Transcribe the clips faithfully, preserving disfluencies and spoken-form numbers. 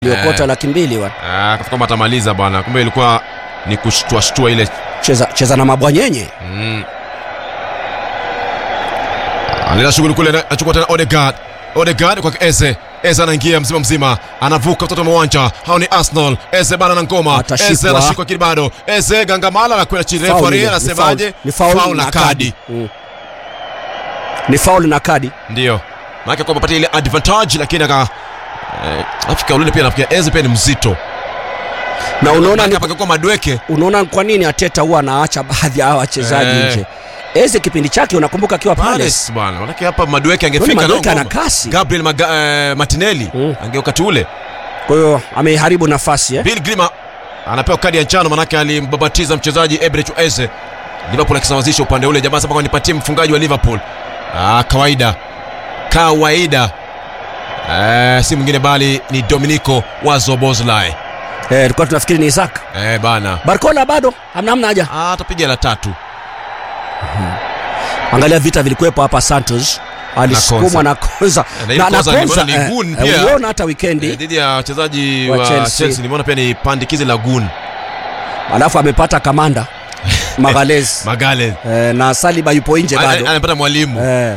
Liokota laki mbili bwana. Ah, kafika matamaliza bwana. Kumbe ilikuwa ni kushtua shtua ile cheza cheza na mabwanyenye. Mm. Alila shughuli kule, anachukua tena Odegaard. Odegaard kwa Eze. Eze anaingia mzima mzima. Anavuka mtoto mwanja. Hao ni Arsenal. Eze bana na ngoma. Eze anashikwa kibado. Eze gangamala na kwenda chini. Referee anasemaje? Ni foul na kadi. Mm. Ni foul na kadi. Ndio. Maana kwa mpata ile advantage lakini aka eh, Afrika ule pia nafikia Eze pia ni mzito. Na unaona hapa kwa Madweke. Unaona kwa nini Ateta huwa anaacha baadhi ya wachezaji eh, nje. Eze kipindi chake unakumbuka akiwa pale bwana. Maana hapa Madweke angefika na ana kasi. Gabriel Maga, uh, Martinelli mm. angewakati ule. Kwa hiyo ameharibu nafasi eh. Bill Grima anapewa kadi ya njano maana alimbabatiza mchezaji Eberechi Eze. Liverpool akisawazisha upande ule, jamaa sasa nipatie mfungaji wa Liverpool. Ah, kawaida. Kawaida. Eh, si mwingine bali ni Dominico Wazobozlai. Eh, tulikuwa tunafikiri ni Isaac. Eh bana. Barcola bado hamna hamna haja. Ah, atapiga la tatu. Hmm. Angalia vita vilikuwepo hapa Santos. Alisukumwa na Konza. Na na Konza ni gun pia. Uliona hata weekendi dhidi ya wachezaji wa Chelsea nimeona pia ni pandikizi la gun. Alafu amepata kamanda Magalhaes. Magalhaes. Eh, na Saliba yupo nje bado. Anapata mwalimu. Eh.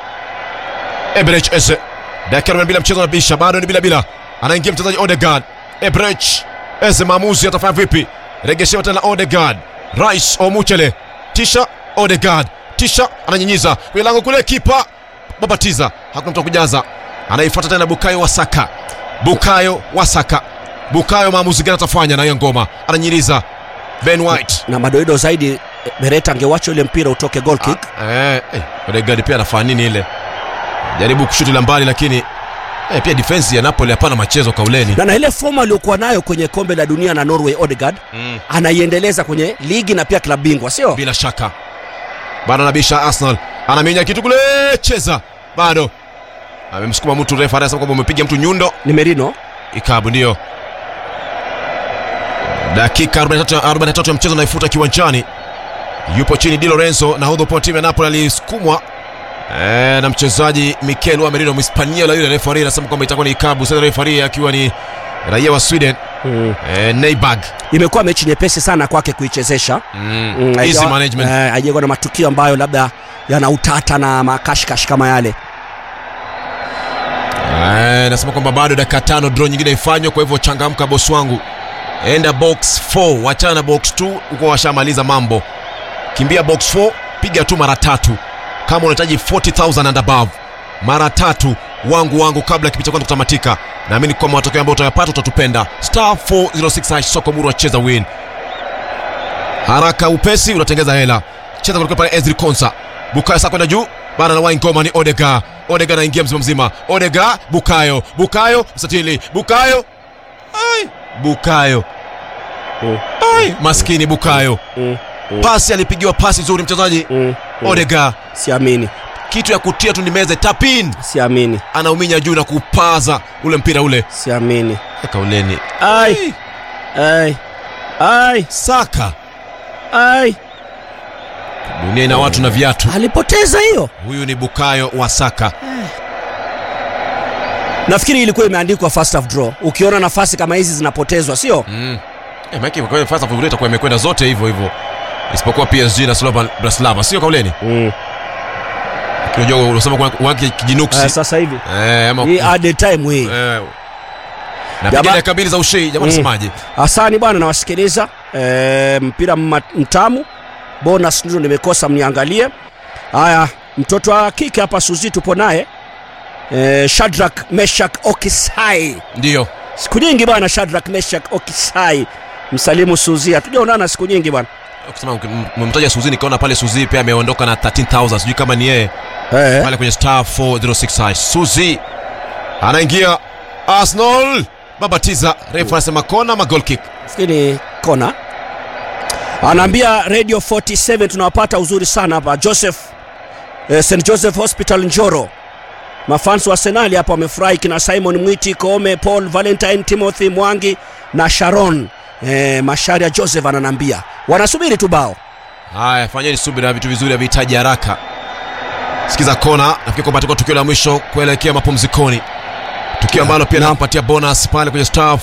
Eberechi Eze. Dakika bila mchezo na bisha bado ni bila bila. Anaingia mchezaji Odegaard. Eberechi Eze, maamuzi atafanya vipi? Regeshewa tena Odegaard. Rice Omuchele. Tisha Odegaard. Tisha ananyinyiza. Milango kule kipa babatiza. Hakuna mtu kujaza. Anaifuata tena Bukayo Wasaka. Bukayo Wasaka. Bukayo maamuzi gani atafanya na hiyo ngoma? Ananyinyiza. Ben White. Na madoido zaidi Beretta angewacha ile mpira utoke goal kick. Ah, eh, eh. Odegaard pia anafanya nini ile? Jaribu kushuti la mbali lakini eh, pia defense ya Napoli hapana machezo kauleni. Na na ile forma aliyokuwa nayo kwenye kombe la dunia na Norway Odegaard mm. anaiendeleza kwenye ligi na pia klabu bingwa, sio? Bila shaka. Bado anabisha Arsenal. Anaminya kitu kule, cheza. Bado. Amemsukuma mtu, refa anasema kwamba umepiga mtu nyundo. Ni Merino. Ikabu ndio. Dakika arobaini na tatu ya mchezo naifuta kiwanjani. Yupo chini Di Lorenzo na hodho timu ya Napoli alisukumwa Eh, na mchezaji Mikel wa Merino Mhispania la yule referee anasema kwamba itakuwa ni ikabu. Sasa referee akiwa ni raia wa Sweden mm. eh, Neiberg. Imekuwa mechi nyepesi sana kwake kuichezesha mm. mm, easy management. Eh, hajakuwa na matukio ambayo labda yana utata na makashkash kama yale. Eh, nasema kwamba bado dakika tano draw nyingine ifanywe, kwa hivyo changamka boss wangu. Enda box four, wachana na box two, uko washamaliza mambo. Kimbia box four, piga tu mara tatu. Kama unahitaji forty thousand and above, mara tatu wangu wangu kabla kipindi cha kwanza kutamatika. Naamini kwa matokeo ambayo utayapata utatupenda. Star four oh six hash soko muru wacheza win. Haraka upesi unatengeza hela. Cheza kutoka pale Ezri Konsa. Bukayo sasa kwenda juu. Bana na wine ngoma ni Odegaard. Odegaard anaingia mzima mzima. Odegaard, Bukayo, Bukayo, Msatili, Bukayo. Ai, Bukayo. Mm. Ai, maskini Bukayo. Mm. Mm. Pasi alipigiwa pasi nzuri mchezaji. Mm. Mm. Odegaard. Siamini. Kitu ya kutia tu ni meze tapin. Siamini. Anauminya juu na kupaza ule mpira ule. Siamini. Eka uleni. Ai. Ai. Ai. Saka. Ai. Dunia ina watu na viatu. Alipoteza hiyo. Huyu ni Bukayo Wasaka. Ai. Nafikiri ilikuwa imeandikwa first half draw. Ukiona nafasi kama hizi zinapotezwa, sio? Mm. Eh, maana kwa first half draw itakuwa imekwenda zote hivyo hivyo. Isipokuwa P S G na Slovan Bratislava, sio kauleni? Mm. Unajua unasema kwa wake kijinuksi. Uh, sasa hivi. Eh, ama hii at the time hii. Eh. Na pigana kabili za ushei, jamaa msemaji. Mm. Asante bwana, nawasikiliza. Eh, mpira mtamu. Bonus ndio nimekosa, mniangalie. Haya, mtoto wa kike hapa Suzi tupo naye. Eh, Shadrack Meshak Okisai. Ndio. Siku nyingi bwana Shadrack Meshak Okisai. Msalimu Suzi. Hatujaonana siku nyingi bwana. Kusema mmemtaja Suzi nikaona pale Suzi pia ameondoka na thirteen thousand, sijui kama ni yeye. Eh. Pale kwenye star four oh six hash. Suzi anaingia Arsenal. Babatiza, refa anasema kona ma goal kick. Fikiri kona. Anaambia Radio forty-seven tunawapata uzuri sana hapa Joseph eh, Saint Joseph Hospital Njoro. Mafans wa Arsenal hapa wamefurahi, kina Simon Mwiti, Kome, Paul, Valentine, Timothy Mwangi na Sharon. Eh, Masharia Joseph ananambia wanasubiri tu bao. Haya, fanyeni subira, vitu vizuri havihitaji haraka. Sikiza kona, nafikiri kwamba tukio la mwisho kuelekea mapumzikoni. Tukio tukio ambalo pia linakupatia bonus pale kwenye star